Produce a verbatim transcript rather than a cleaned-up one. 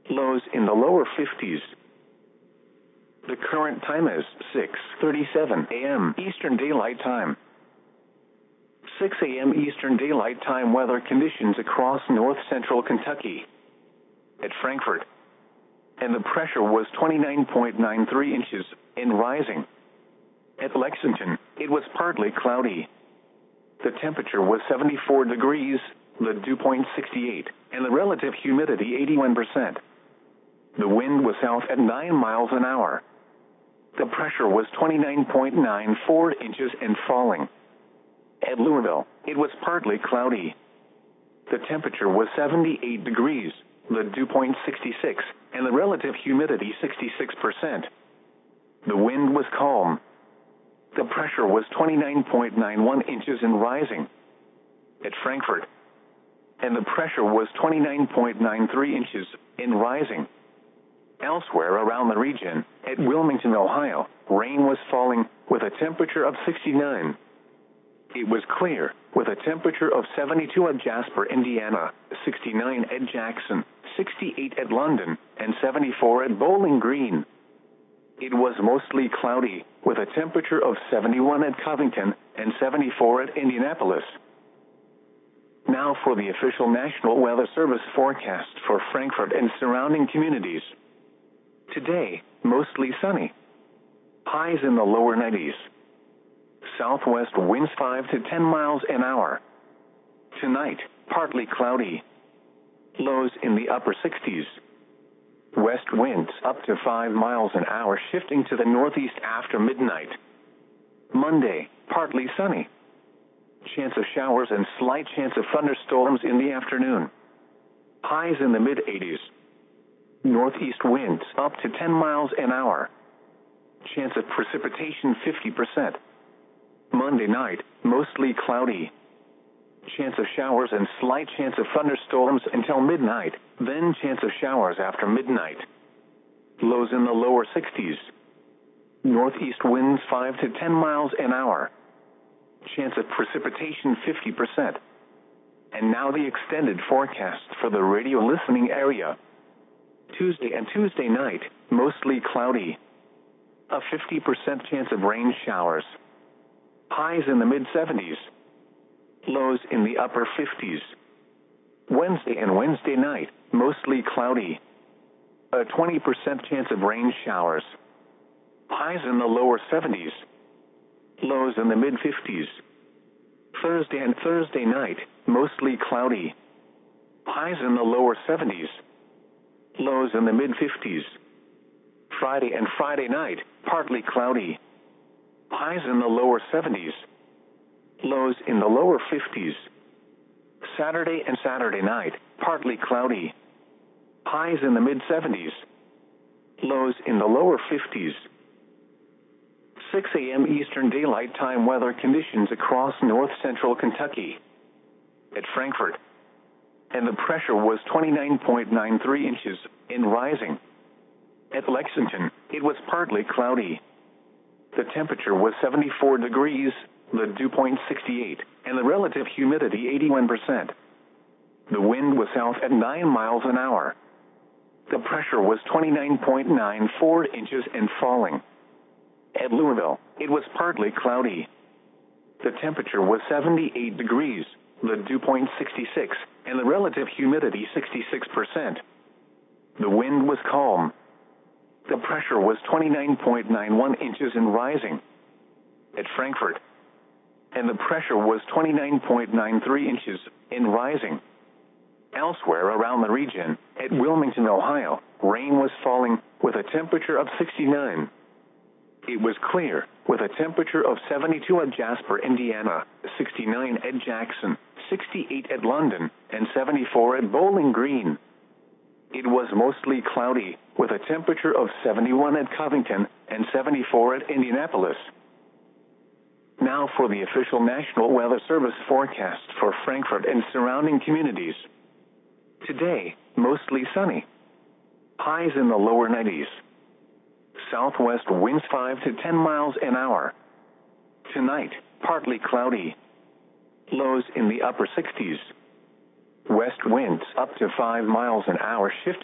lows in the lower fifties. The current time is six thirty-seven a m Eastern Daylight Time. six a m Eastern Daylight Time weather conditions across north central Kentucky. At Frankfort, and the pressure was twenty-nine point nine three inches and rising. At Lexington, it was partly cloudy. The temperature was seventy-four degrees, the dew point sixty-eight, and the relative humidity eighty-one percent. The wind was south at nine miles an hour. The pressure was twenty-nine point nine four inches and falling. At Louisville, it was partly cloudy. The temperature was seventy-eight degrees, the dew point sixty-six, and the relative humidity sixty-six percent. The wind was calm. The pressure was twenty-nine point nine one inches and rising. At Frankfort, and the pressure was twenty-nine point nine three inches and rising. Elsewhere around the region, at Wilmington, Ohio, rain was falling with a temperature of sixty-nine. It was clear, with a temperature of seventy-two at Jasper, Indiana, sixty-nine at Jackson, sixty-eight at London, and seventy-four at Bowling Green. It was mostly cloudy, with a temperature of seventy-one at Covington and seventy-four at Indianapolis. Now for the official National Weather Service forecast for Frankfort and surrounding communities. Today, mostly sunny. Highs in the lower nineties. Southwest winds five to ten miles an hour. Tonight, partly cloudy. Lows in the upper sixties. West winds up to five miles an hour, shifting to the northeast after midnight. Monday, partly sunny. Chance of showers and slight chance of thunderstorms in the afternoon. Highs in the mid-eighties. Northeast winds up to ten miles an hour. Chance of precipitation fifty percent. Monday night, mostly cloudy. Chance of showers and slight chance of thunderstorms until midnight, then chance of showers after midnight. Lows in the lower sixties. Northeast winds five to ten miles an hour. Chance of precipitation fifty percent. And now the extended forecast for the radio listening area. Tuesday and Tuesday night, mostly cloudy. A fifty percent chance of rain showers. Highs in the mid-seventies. Lows in the upper fifties. Wednesday and Wednesday night, mostly cloudy. A twenty percent chance of rain showers. Highs in the lower seventies. Lows in the mid-fifties. Thursday and Thursday night, mostly cloudy. Highs in the lower seventies. Lows in the mid-fifties. Friday and Friday night, partly cloudy. Highs in the lower seventies. Lows in the lower fifties. Saturday and Saturday night, partly cloudy. Highs in the mid-seventies. Lows in the lower fifties. six a m Eastern Daylight Time weather conditions across north central Kentucky. At Frankfort, and the pressure was twenty-nine point nine three inches and rising. At Lexington, it was partly cloudy. The temperature was seventy-four degrees, the dew point sixty-eight, and the relative humidity eighty-one percent. The wind was south at nine miles an hour. The pressure was twenty-nine point nine four inches and falling. At Louisville, it was partly cloudy. The temperature was seventy-eight degrees, the dew point sixty-six, and the relative humidity sixty-six percent. The wind was calm. The pressure was twenty-nine point nine one inches and rising. At Frankfort, and the pressure was twenty-nine point nine three inches and rising. Elsewhere around the region, at Wilmington, Ohio, rain was falling with a temperature of sixty-nine. It was clear, with a temperature of seventy-two at Jasper, Indiana, sixty-nine at Jackson, sixty-eight at London, and seventy-four at Bowling Green. It was mostly cloudy, with a temperature of seventy-one at Covington and seventy-four at Indianapolis. Now for the official National Weather Service forecast for Frankfort and surrounding communities. Today, mostly sunny. Highs in the lower nineties. Southwest winds five to ten miles an hour. Tonight, partly cloudy. Lows in the upper sixties. West winds up to five miles an hour, shifting